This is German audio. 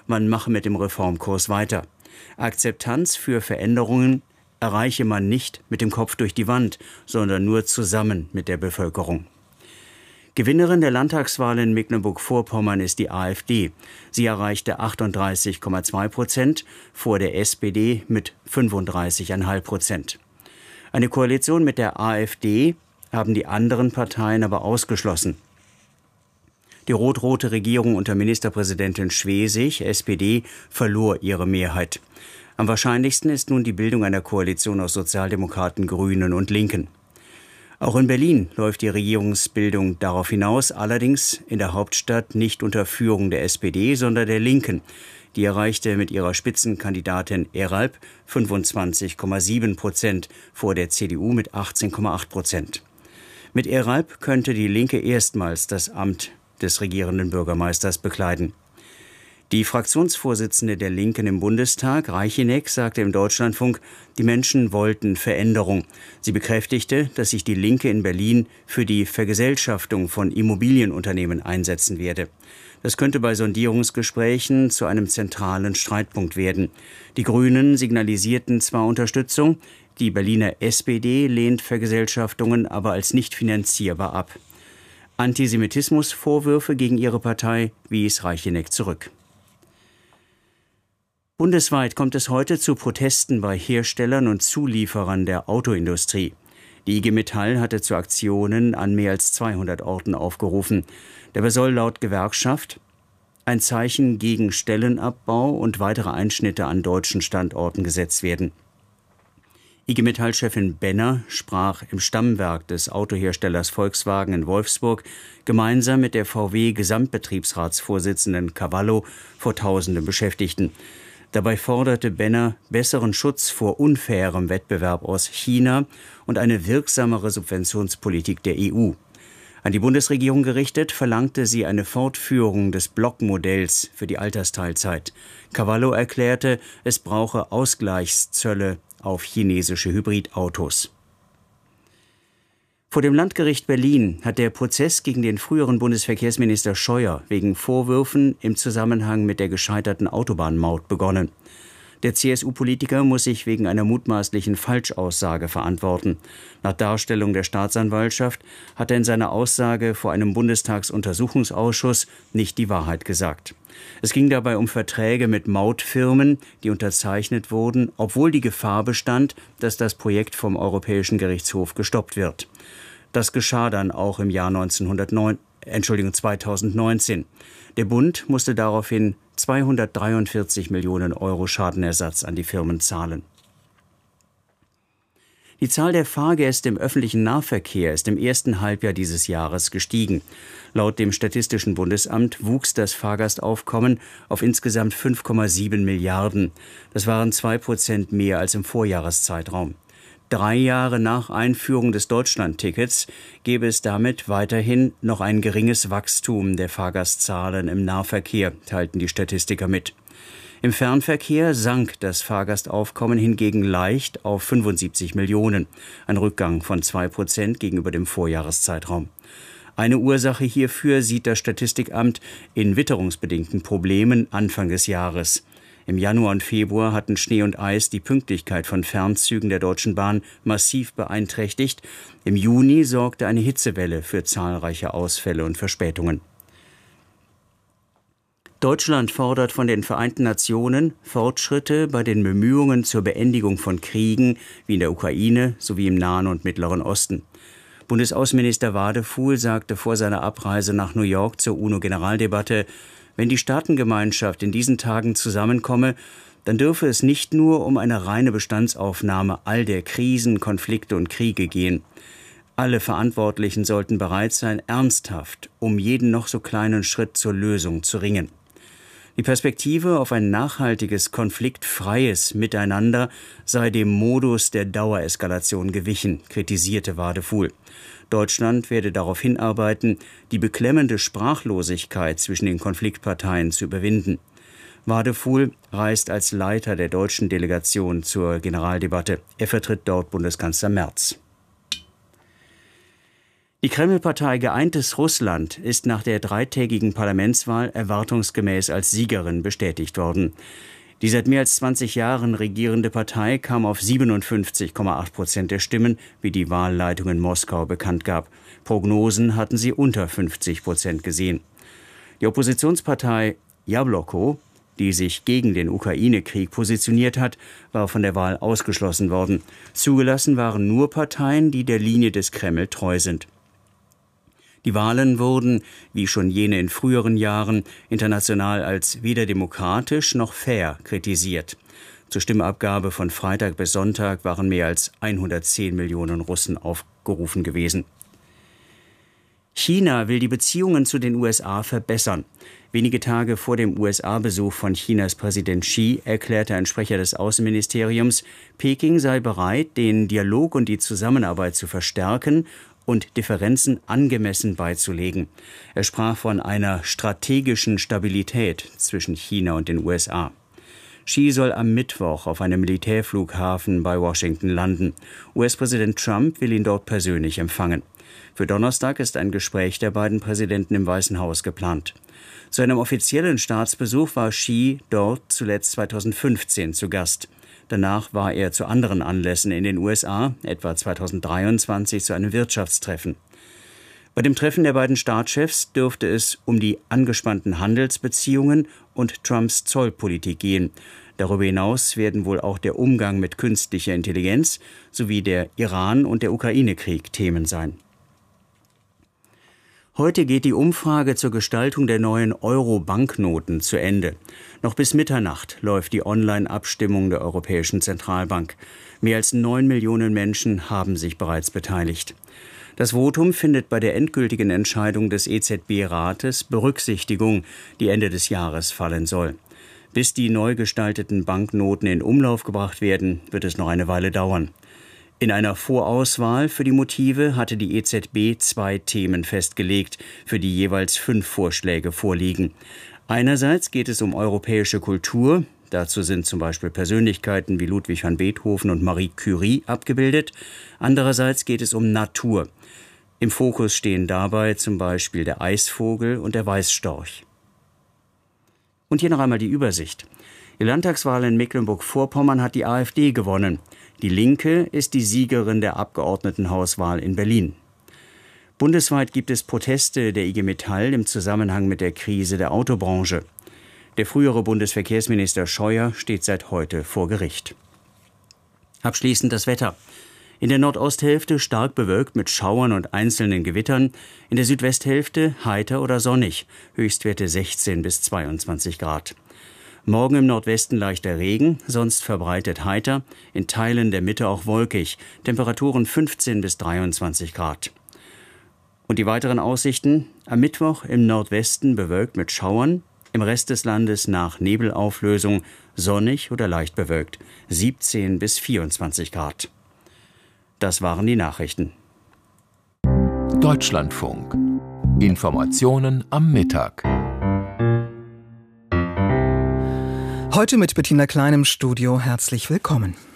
man mache mit dem Reformkurs weiter. Akzeptanz für Veränderungen erreiche man nicht mit dem Kopf durch die Wand, sondern nur zusammen mit der Bevölkerung. Gewinnerin der Landtagswahl in Mecklenburg-Vorpommern ist die AfD. Sie erreichte 38,2% vor der SPD mit 35,5%. Eine Koalition mit der AfD haben die anderen Parteien aber ausgeschlossen. Die rot-rote Regierung unter Ministerpräsidentin Schwesig, SPD, verlor ihre Mehrheit. Am wahrscheinlichsten ist nun die Bildung einer Koalition aus Sozialdemokraten, Grünen und Linken. Auch in Berlin läuft die Regierungsbildung darauf hinaus, allerdings in der Hauptstadt nicht unter Führung der SPD, sondern der Linken. Die erreichte mit ihrer Spitzenkandidatin Eralp 25,7% vor der CDU mit 18,8%. Mit Eralp könnte die Linke erstmals das Amt des regierenden Bürgermeisters bekleiden. Die Fraktionsvorsitzende der Linken im Bundestag, Reicheneck, sagte im Deutschlandfunk, die Menschen wollten Veränderung. Sie bekräftigte, dass sich die Linke in Berlin für die Vergesellschaftung von Immobilienunternehmen einsetzen werde. Das könnte bei Sondierungsgesprächen zu einem zentralen Streitpunkt werden. Die Grünen signalisierten zwar Unterstützung, die Berliner SPD lehnt Vergesellschaftungen aber als nicht finanzierbar ab. Antisemitismusvorwürfe gegen ihre Partei wies Reicheneck zurück. Bundesweit kommt es heute zu Protesten bei Herstellern und Zulieferern der Autoindustrie. Die IG Metall hatte zu Aktionen an mehr als 200 Orten aufgerufen. Dabei soll laut Gewerkschaft ein Zeichen gegen Stellenabbau und weitere Einschnitte an deutschen Standorten gesetzt werden. IG Metall-Chefin Benner sprach im Stammwerk des Autoherstellers Volkswagen in Wolfsburg gemeinsam mit der VW-Gesamtbetriebsratsvorsitzenden Cavallo vor tausenden Beschäftigten. Dabei forderte Benner besseren Schutz vor unfairem Wettbewerb aus China und eine wirksamere Subventionspolitik der EU. An die Bundesregierung gerichtet, verlangte sie eine Fortführung des Blockmodells für die Altersteilzeit. Cavallo erklärte, es brauche Ausgleichszölle auf chinesische Hybridautos. Vor dem Landgericht Berlin hat der Prozess gegen den früheren Bundesverkehrsminister Scheuer wegen Vorwürfen im Zusammenhang mit der gescheiterten Autobahnmaut begonnen. Der CSU-Politiker muss sich wegen einer mutmaßlichen Falschaussage verantworten. Nach Darstellung der Staatsanwaltschaft hat er in seiner Aussage vor einem Bundestagsuntersuchungsausschuss nicht die Wahrheit gesagt. Es ging dabei um Verträge mit Mautfirmen, die unterzeichnet wurden, obwohl die Gefahr bestand, dass das Projekt vom Europäischen Gerichtshof gestoppt wird. Das geschah dann auch im Jahr 2019. Der Bund musste daraufhin 243 Millionen Euro Schadenersatz an die Firmen zahlen. Die Zahl der Fahrgäste im öffentlichen Nahverkehr ist im ersten Halbjahr dieses Jahres gestiegen. Laut dem Statistischen Bundesamt wuchs das Fahrgastaufkommen auf insgesamt 5,7 Milliarden. Das waren 2% mehr als im Vorjahreszeitraum. 3 Jahre nach Einführung des Deutschlandtickets gäbe es damit weiterhin noch ein geringes Wachstum der Fahrgastzahlen im Nahverkehr, teilten die Statistiker mit. Im Fernverkehr sank das Fahrgastaufkommen hingegen leicht auf 75 Millionen, ein Rückgang von 2% gegenüber dem Vorjahreszeitraum. Eine Ursache hierfür sieht das Statistikamt in witterungsbedingten Problemen Anfang des Jahres. Im Januar und Februar hatten Schnee und Eis die Pünktlichkeit von Fernzügen der Deutschen Bahn massiv beeinträchtigt. Im Juni sorgte eine Hitzewelle für zahlreiche Ausfälle und Verspätungen. Deutschland fordert von den Vereinten Nationen Fortschritte bei den Bemühungen zur Beendigung von Kriegen wie in der Ukraine sowie im Nahen und Mittleren Osten. Bundesaußenminister Wadefuhl sagte vor seiner Abreise nach New York zur UNO-Generaldebatte, wenn die Staatengemeinschaft in diesen Tagen zusammenkomme, dann dürfe es nicht nur um eine reine Bestandsaufnahme all der Krisen, Konflikte und Kriege gehen. Alle Verantwortlichen sollten bereit sein, ernsthaft um jeden noch so kleinen Schritt zur Lösung zu ringen. Die Perspektive auf ein nachhaltiges, konfliktfreies Miteinander sei dem Modus der Dauereskalation gewichen, kritisierte Wadefuhl. Deutschland werde darauf hinarbeiten, die beklemmende Sprachlosigkeit zwischen den Konfliktparteien zu überwinden. Wadefuhl reist als Leiter der deutschen Delegation zur Generaldebatte. Er vertritt dort Bundeskanzler Merz. Die Kreml-Partei Geeintes Russland ist nach der dreitägigen Parlamentswahl erwartungsgemäß als Siegerin bestätigt worden. Die seit mehr als 20 Jahren regierende Partei kam auf 57,8% der Stimmen, wie die Wahlleitung in Moskau bekannt gab. Prognosen hatten sie unter 50% gesehen. Die Oppositionspartei Jabloko, die sich gegen den Ukraine-Krieg positioniert hat, war von der Wahl ausgeschlossen worden. Zugelassen waren nur Parteien, die der Linie des Kreml treu sind. Die Wahlen wurden, wie schon jene in früheren Jahren, international als weder demokratisch noch fair kritisiert. Zur Stimmabgabe von Freitag bis Sonntag waren mehr als 110 Millionen Russen aufgerufen gewesen. China will die Beziehungen zu den USA verbessern. Wenige Tage vor dem USA-Besuch von Chinas Präsident Xi erklärte ein Sprecher des Außenministeriums, Peking sei bereit, den Dialog und die Zusammenarbeit zu verstärken und Differenzen angemessen beizulegen. Er sprach von einer strategischen Stabilität zwischen China und den USA. Xi soll am Mittwoch auf einem Militärflughafen bei Washington landen. US-Präsident Trump will ihn dort persönlich empfangen. Für Donnerstag ist ein Gespräch der beiden Präsidenten im Weißen Haus geplant. Zu einem offiziellen Staatsbesuch war Xi dort zuletzt 2015 zu Gast. Danach war er zu anderen Anlässen in den USA, etwa 2023 zu einem Wirtschaftstreffen. Bei dem Treffen der beiden Staatschefs dürfte es um die angespannten Handelsbeziehungen und Trumps Zollpolitik gehen. Darüber hinaus werden wohl auch der Umgang mit künstlicher Intelligenz sowie der Iran- und der Ukraine-Krieg Themen sein. Heute geht die Umfrage zur Gestaltung der neuen Euro-Banknoten zu Ende. Noch bis Mitternacht läuft die Online-Abstimmung der Europäischen Zentralbank. Mehr als 9 Millionen Menschen haben sich bereits beteiligt. Das Votum findet bei der endgültigen Entscheidung des EZB-Rates Berücksichtigung, die Ende des Jahres fallen soll. Bis die neu gestalteten Banknoten in Umlauf gebracht werden, wird es noch eine Weile dauern. In einer Vorauswahl für die Motive hatte die EZB 2 Themen festgelegt, für die jeweils 5 Vorschläge vorliegen. Einerseits geht es um europäische Kultur. Dazu sind zum Beispiel Persönlichkeiten wie Ludwig van Beethoven und Marie Curie abgebildet. Andererseits geht es um Natur. Im Fokus stehen dabei zum Beispiel der Eisvogel und der Weißstorch. Und hier noch einmal die Übersicht. Die Landtagswahl in Mecklenburg-Vorpommern hat die AfD gewonnen. Die Linke ist die Siegerin der Abgeordnetenhauswahl in Berlin. Bundesweit gibt es Proteste der IG Metall im Zusammenhang mit der Krise der Autobranche. Der frühere Bundesverkehrsminister Scheuer steht seit heute vor Gericht. Abschließend das Wetter. In der Nordosthälfte stark bewölkt mit Schauern und einzelnen Gewittern. In der Südwesthälfte heiter oder sonnig. Höchstwerte 16 bis 22 Grad. Morgen im Nordwesten leichter Regen, sonst verbreitet heiter, in Teilen der Mitte auch wolkig, Temperaturen 15 bis 23 Grad. Und die weiteren Aussichten: am Mittwoch im Nordwesten bewölkt mit Schauern, im Rest des Landes nach Nebelauflösung sonnig oder leicht bewölkt, 17 bis 24 Grad. Das waren die Nachrichten. Deutschlandfunk. Informationen am Mittag. Heute mit Bettina Klein im Studio. Herzlich willkommen.